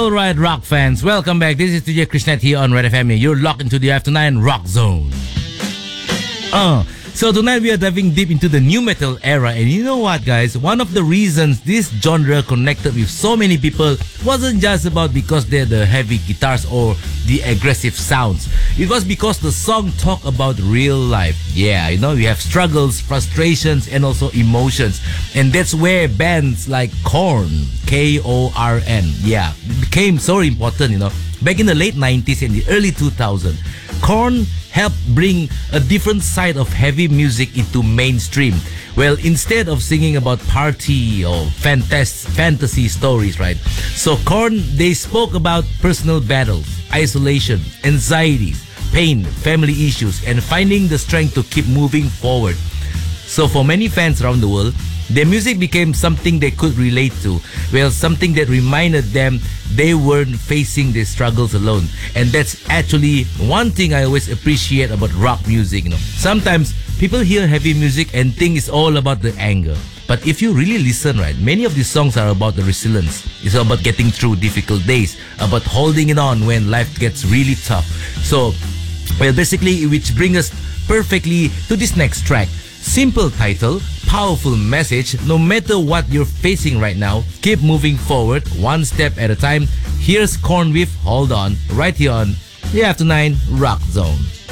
All right, rock fans, welcome back. This is DJ Krishnet here on Red FM. You're locked into the After 9 Rock Zone. So tonight we are diving deep into the new metal era, and you know what, guys? One of the reasons this genre connected with so many people wasn't just about because they're the heavy guitars or the aggressive sounds. It was because the song talked about real life. Yeah, you know, we have struggles, frustrations, and also emotions. And that's where bands like Korn, K-O-R-N, yeah, it became so important, you know. Back in the late 90s and the early 2000s, Korn helped bring a different side of heavy music into mainstream. Well, instead of singing about party or fantasy stories, right? So Korn, they spoke about personal battles, isolation, anxieties, pain, family issues, and finding the strength to keep moving forward. So for many fans around the world, their music became something they could relate to. Well, something that reminded them they weren't facing their struggles alone. And that's actually one thing I always appreciate about rock music. You know, sometimes people hear heavy music and think it's all about the anger. But if you really listen, right, many of these songs are about the resilience. It's about getting through difficult days, about holding it on when life gets really tough. So, well, basically, which brings us perfectly to this next track. Simple title, powerful message. No matter what you're facing right now, keep moving forward one step at a time. Here's Korn with Hold On, right here on the After 9 Rock Zone.